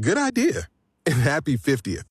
Good idea. And happy 50th.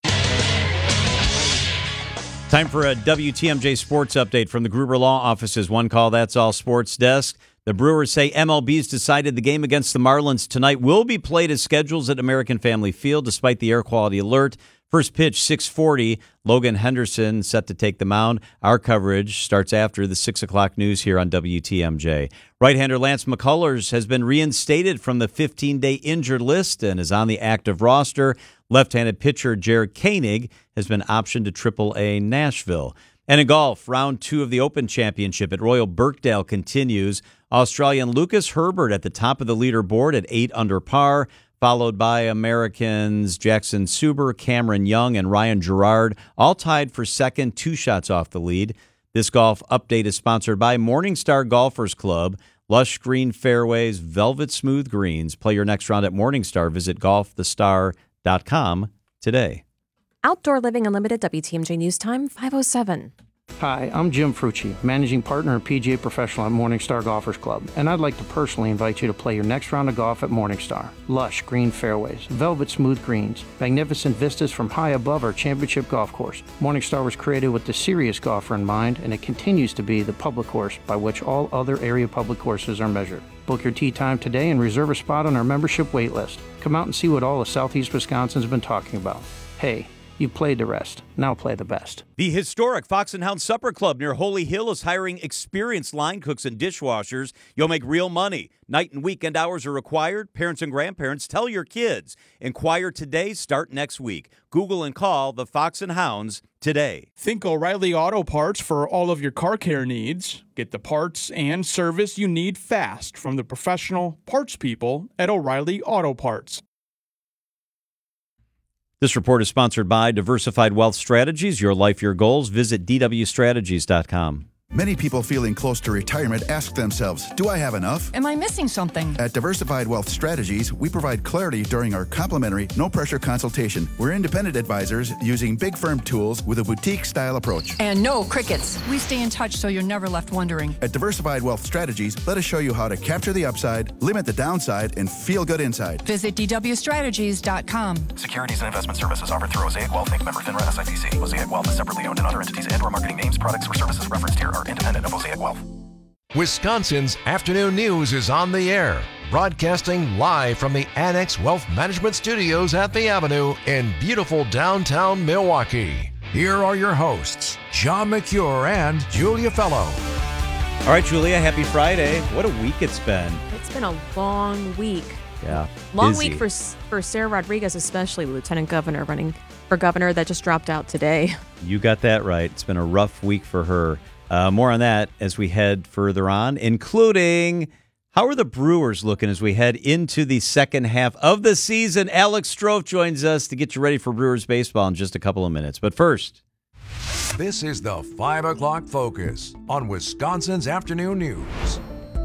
Time for a WTMJ sports update from the Gruber Law Office's One Call That's All Sports Desk. The Brewers say MLB's decided the game against the Marlins tonight will be played as scheduled at American Family Field despite the air quality alert. First pitch, 6:40. Logan Henderson set to take the mound. Our coverage starts after the 6 o'clock news here on WTMJ. Right-hander Lance McCullers has been reinstated from the 15-day injured list and is on the active roster. Left-handed pitcher Jared Koenig has been optioned to AAA Nashville. And in golf, round 2 of the Open Championship at Royal Birkdale continues. Australian Lucas Herbert at the top of the leaderboard at 8 under par, followed by Americans Jackson Suber, Cameron Young, and Ryan Gerard, all tied for second, 2 shots off the lead. This golf update is sponsored by Morningstar Golfers Club. Lush green fairways, velvet smooth greens. Play your next round at Morningstar. Visit golfthestar.com today. Outdoor Living Unlimited, WTMJ News Time, 5:07. Hi, I'm Jim Frucci, Managing Partner and PGA Professional at Morningstar Golfers Club, and I'd like to personally invite you to play your next round of golf at Morningstar. Lush green fairways, velvet smooth greens, magnificent vistas from high above our championship golf course. Morningstar was created with the serious golfer in mind, and it continues to be the public course by which all other area public courses are measured. Book your tee time today and reserve a spot on our membership wait list. Come out and see what all of Southeast Wisconsin's been talking about. Hey, you've played the rest. Now play the best. The historic Fox and Hound Supper Club near Holy Hill is hiring experienced line cooks and dishwashers. You'll make real money. Night and weekend hours are required. Parents and grandparents, tell your kids. Inquire today, start next week. Google and call the Fox and Hounds today. Think O'Reilly Auto Parts for all of your car care needs. Get the parts and service you need fast from the professional parts people at O'Reilly Auto Parts. This report is sponsored by Diversified Wealth Strategies. Your life, your goals. Visit dwstrategies.com. Many people feeling close to retirement ask themselves, do I have enough? Am I missing something? At Diversified Wealth Strategies, we provide clarity during our complimentary, no-pressure consultation. We're independent advisors using big firm tools with a boutique-style approach. And no crickets. We stay in touch so you're never left wondering. At Diversified Wealth Strategies, let us show you how to capture the upside, limit the downside, and feel good inside. Visit dwstrategies.com. Securities and investment services offered through Mosaic Wealth Inc. Member FINRA SIPC. Mosaic Wealth is separately owned, and other entities and/or marketing names, products, or services referenced here are independent of Mosaic Wealth. Wisconsin's afternoon news is on the air, broadcasting live from the Annex Wealth Management Studios at the Avenue in beautiful downtown Milwaukee. Here are your hosts, John McCure and Julia Fellow. All right, Julia, happy Friday. What a week it's been. It's been a long week. Yeah. Long busy. week for Sarah Rodriguez, especially Lieutenant Governor, running for governor that just dropped out today. You got that right. It's been a rough week for her. More on that as we head further on, including how are the Brewers looking as we head into the second half of the season. Alex Strofe joins us to get you ready for Brewers baseball in just a couple of minutes. But first, this is the 5 o'clock focus on Wisconsin's afternoon news.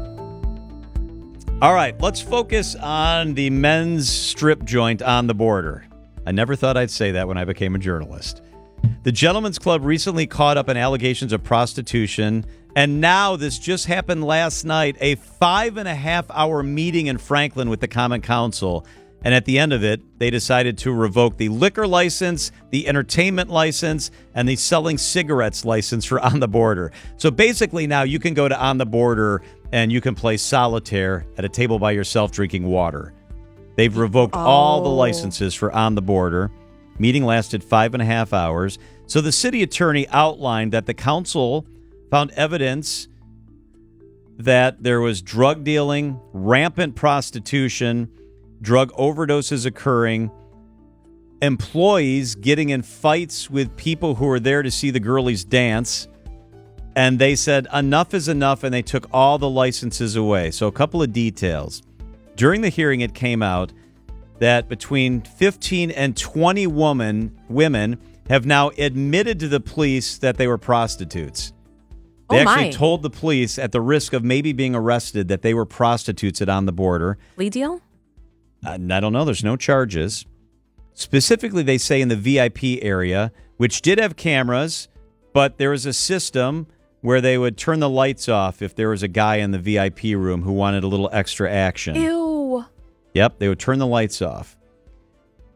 All right, let's focus on the men's strip joint on the border. I never thought I'd say that when I became a journalist. The Gentlemen's Club recently caught up on allegations of prostitution, and now this just happened last night, a 5.5-hour meeting in Franklin with the Common Council, and at the end of it, they decided to revoke the liquor license, the entertainment license, and the selling cigarettes license for On the Border. So basically now you can go to On the Border and you can play solitaire at a table by yourself drinking water. They've revoked all the licenses for On the Border. Meeting lasted 5.5 hours. So the city attorney outlined that the council found evidence that there was drug dealing, rampant prostitution, drug overdoses occurring, employees getting in fights with people who were there to see the girlies dance. And they said enough is enough, and they took all the licenses away. So a couple of details. During the hearing, it came out that between 15 and 20 women have now admitted to the police that they were prostitutes. They actually told the police at the risk of maybe being arrested that they were prostitutes at On the Border. Plea deal? I don't know. There's no charges. Specifically, they say in the VIP area, which did have cameras, but there was a system where they would turn the lights off if there was a guy in the VIP room who wanted a little extra action. Ew. Yep, they would turn the lights off.